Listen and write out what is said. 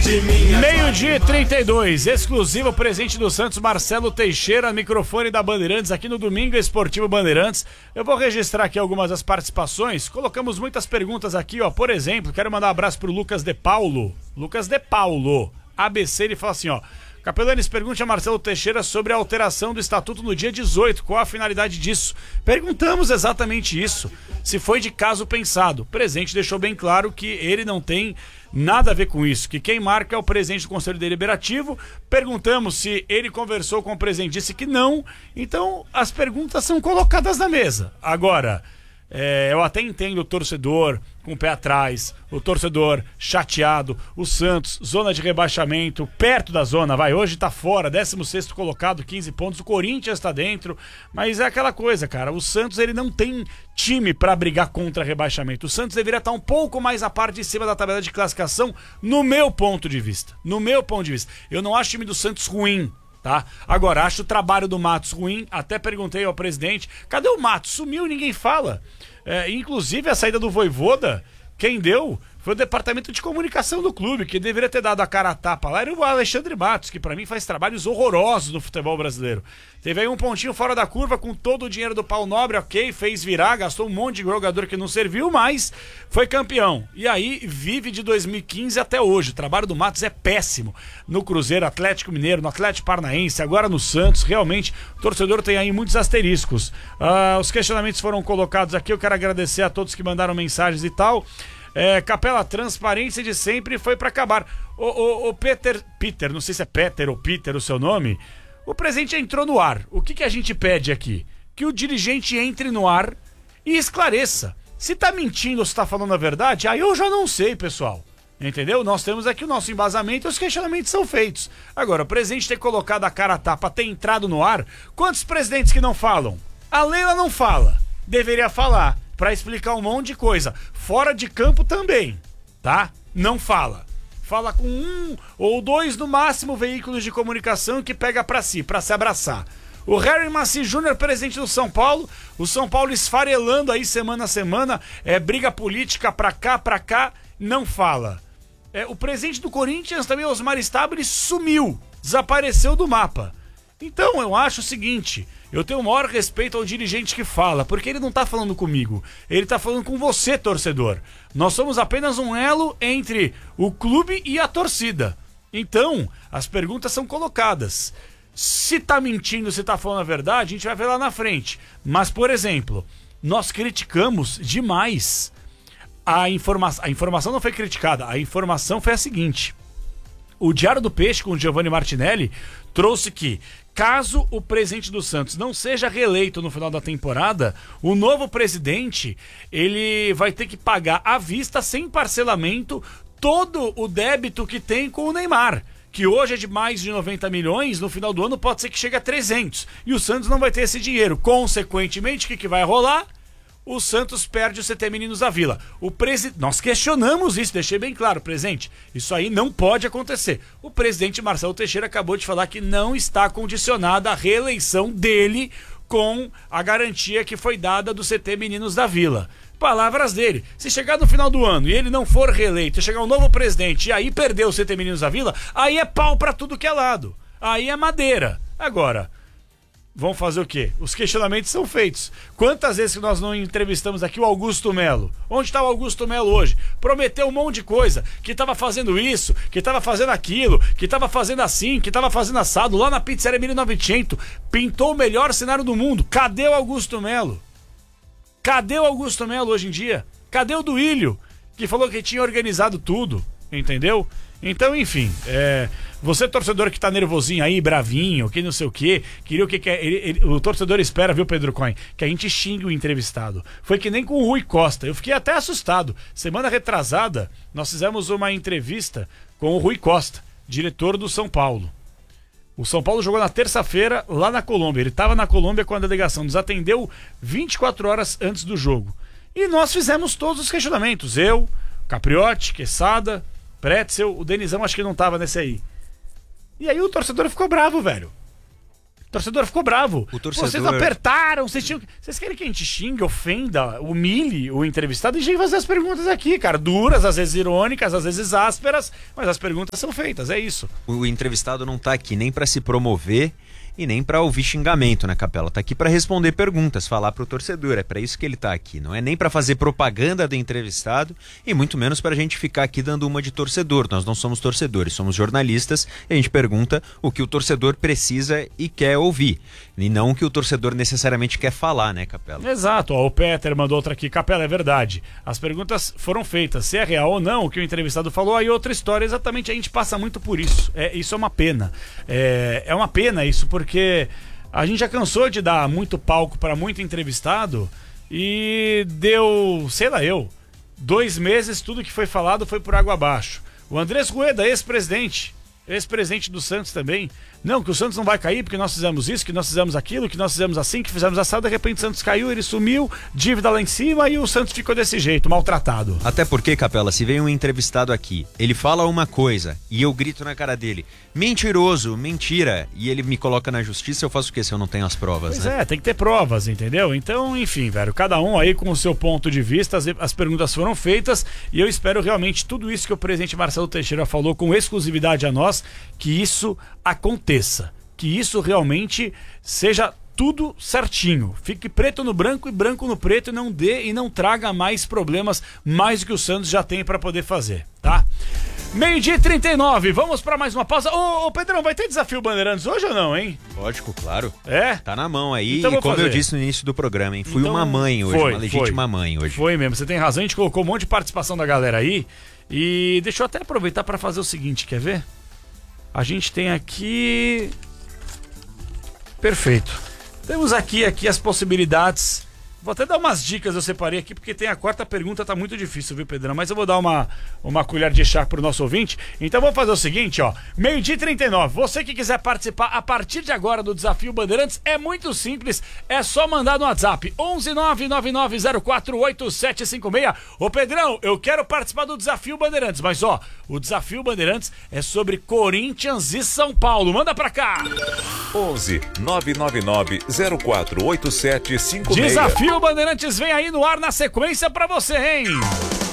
Meio-dia 32, exclusivo presente do Santos, Marcelo Teixeira, microfone da Bandeirantes, aqui no Domingo Esportivo Bandeirantes. Eu vou registrar aqui algumas das participações, colocamos muitas perguntas aqui, ó. Por exemplo, quero mandar um abraço pro Lucas de Paulo, ABC, ele fala assim, ó: Capelanes, pergunte a Marcelo Teixeira sobre a alteração do estatuto no dia 18, qual a finalidade disso? Perguntamos exatamente isso, se foi de caso pensado. O presidente deixou bem claro que ele não tem nada a ver com isso, que quem marca é o presidente do Conselho Deliberativo. Perguntamos se ele conversou com o presidente, disse que não. Então as perguntas são colocadas na mesa. Agora, eu até entendo o torcedor com o pé atrás, o torcedor chateado, o Santos, zona de rebaixamento, perto da zona, hoje tá fora, 16º colocado, 15 pontos, o Corinthians tá dentro, mas é aquela coisa, cara, o Santos ele não tem time pra brigar contra rebaixamento, o Santos deveria estar um pouco mais à parte de cima da tabela de classificação, no meu ponto de vista, eu não acho o time do Santos ruim, tá? Agora, acho o trabalho do Matos ruim, até perguntei ao presidente, cadê o Matos? Sumiu, ninguém fala. Inclusive a saída do Vojvoda, quem deu foi o departamento de comunicação do clube, que deveria ter dado a cara a tapa lá, era o Alexandre Matos, que pra mim faz trabalhos horrorosos no futebol brasileiro. Teve aí um pontinho fora da curva com todo o dinheiro do Pau Nobre, ok, fez virar, gastou um monte de jogador que não serviu, mas foi campeão. E aí vive de 2015 até hoje. O trabalho do Matos é péssimo. No Cruzeiro, Atlético Mineiro, no Atlético Paranaense, agora no Santos, realmente o torcedor tem aí muitos asteriscos. Os questionamentos foram colocados aqui, eu quero agradecer a todos que mandaram mensagens e tal. Capela, transparência de sempre foi pra acabar. O Peter, não sei se é Peter ou Peter o seu nome, o presidente entrou no ar. O que a gente pede aqui? Que o dirigente entre no ar e esclareça. Se tá mentindo ou se tá falando a verdade, aí eu já não sei, pessoal. Entendeu? Nós temos aqui o nosso embasamento e os questionamentos são feitos. Agora, o presidente ter colocado a cara a tapa, ter entrado no ar, quantos presidentes que não falam? A Leila não fala. Deveria falar. Pra explicar um monte de coisa. Fora de campo também, tá? Não fala. Fala com um ou dois, no máximo, veículos de comunicação que pega pra si, pra se abraçar. O Harry Maci Júnior, presidente do São Paulo, o São Paulo esfarelando aí semana a semana, briga política pra cá, não fala. O presidente do Corinthians também, Osmar Stabile, sumiu, desapareceu do mapa. Então eu acho o seguinte, eu tenho o maior respeito ao dirigente que fala, porque ele não tá falando comigo, ele tá falando com você, torcedor. Nós somos apenas um elo entre o clube e a torcida. Então, as perguntas são colocadas. Se tá mentindo, se tá falando a verdade, a gente vai ver lá na frente. Mas, por exemplo, nós criticamos demais a informação não foi criticada, a informação foi a seguinte. O Diário do Peixe, com o Giovanni Martinelli, trouxe que, caso o presidente do Santos não seja reeleito no final da temporada, o novo presidente, ele vai ter que pagar à vista, sem parcelamento, todo o débito que tem com o Neymar, que hoje é de mais de 90 milhões, no final do ano pode ser que chegue a 300, e o Santos não vai ter esse dinheiro. Consequentemente, o que vai rolar? O Santos perde o CT Meninos da Vila. Nós questionamos isso, deixei bem claro, presidente. Isso aí não pode acontecer. O presidente Marcelo Teixeira acabou de falar que não está condicionada a reeleição dele com a garantia que foi dada do CT Meninos da Vila. Palavras dele. Se chegar no final do ano e ele não for reeleito, chegar um novo presidente e aí perder o CT Meninos da Vila, aí é pau pra tudo que é lado. Aí é madeira. Agora, vão fazer o quê? Os questionamentos são feitos. Quantas vezes que nós não entrevistamos aqui o Augusto Melo? Onde está o Augusto Melo hoje? Prometeu um monte de coisa, que estava fazendo isso, que estava fazendo aquilo, que estava fazendo assim, que estava fazendo assado, lá na Pizzaria 1900, pintou o melhor cenário do mundo. Cadê o Augusto Melo? Cadê o Augusto Melo hoje em dia? Cadê o Duílio, que falou que tinha organizado tudo, entendeu? Então, enfim, você torcedor que tá nervosinho aí, bravinho, que não sei o quê, queria o que o torcedor espera, viu, Pedro Coin? Que a gente xingue o entrevistado. Foi que nem com o Rui Costa, eu fiquei até assustado. Semana retrasada, nós fizemos uma entrevista com o Rui Costa, diretor do São Paulo. O São Paulo jogou na terça-feira lá na Colômbia, ele estava na Colômbia com a delegação, nos atendeu 24 horas antes do jogo. E nós fizemos todos os questionamentos, eu, Capriotti, Quesada, Pretzel, o Denizão acho que não tava nesse aí. E aí o torcedor ficou bravo, velho. torcedor ficou bravo. O torcedor... Vocês apertaram, vocês querem que a gente xingue, ofenda, humilhe o entrevistado? Deixa eu fazer as perguntas aqui, cara. Duras, às vezes irônicas, às vezes ásperas, mas as perguntas são feitas, é isso. O entrevistado não tá aqui nem para se promover e nem para ouvir xingamento, né, Capela? Tá aqui para responder perguntas, falar pro torcedor. É para isso que ele tá aqui. Não é nem para fazer propaganda do entrevistado e muito menos pra gente ficar aqui dando uma de torcedor. Nós não somos torcedores, somos jornalistas e a gente pergunta o que o torcedor precisa e quer ouvir. E não o que o torcedor necessariamente quer falar, né, Capela? Exato. Ó, o Peter mandou outra aqui. Capela, é verdade. As perguntas foram feitas. Se é real ou não o que o entrevistado falou, aí outra história. Exatamente, a gente passa muito por isso. Isso é uma pena. É uma pena isso, porque a gente já cansou de dar muito palco para muito entrevistado e deu, sei lá 2 meses, tudo que foi falado foi por água abaixo. O Andrés Rueda, ex-presidente do Santos também. Não, que o Santos não vai cair porque nós fizemos isso, que nós fizemos aquilo, que nós fizemos assim, que fizemos assado. De repente o Santos caiu, ele sumiu, dívida lá em cima e o Santos ficou desse jeito, maltratado. Até porque, Capela, se vem um entrevistado aqui, ele fala uma coisa e eu grito na cara dele, mentiroso, mentira, e ele me coloca na justiça, eu faço o quê se eu não tenho as provas, pois né? Tem que ter provas, entendeu? Então, enfim, velho, cada um aí com o seu ponto de vista, as perguntas foram feitas e eu espero realmente tudo isso que o presidente Marcelo Teixeira falou com exclusividade a nós, que isso aconteça, que isso realmente seja tudo certinho, fique preto no branco e branco no preto e não traga mais problemas, mais do que o Santos já tem para poder fazer, tá? 12h39, vamos para mais uma pausa. Ô Pedrão, vai ter desafio Bandeirantes hoje ou não, hein? Lógico, claro. É? Tá na mão aí, então e como fazer. Eu disse no início do programa, hein? Fui então, uma mãe hoje, uma legítima mãe hoje. Foi mesmo, você tem razão, a gente colocou um monte de participação da galera aí. E deixa eu até aproveitar para fazer o seguinte, quer ver? A gente tem aqui... Perfeito. Temos aqui as possibilidades. Vou até dar umas dicas, eu separei aqui, porque tem a quarta pergunta, tá muito difícil, viu, Pedrão? Mas eu vou dar uma colher de chá pro nosso ouvinte. Então vamos fazer o seguinte, ó. 12h39, você que quiser participar a partir de agora do Desafio Bandeirantes, é muito simples, é só mandar no WhatsApp 11999048756. Ô Pedrão, eu quero participar do Desafio Bandeirantes, mas ó, o Desafio Bandeirantes é sobre Corinthians e São Paulo. Manda pra cá! 11-999-048756. Desafio Bandeirantes vem aí no ar na sequência pra você, hein?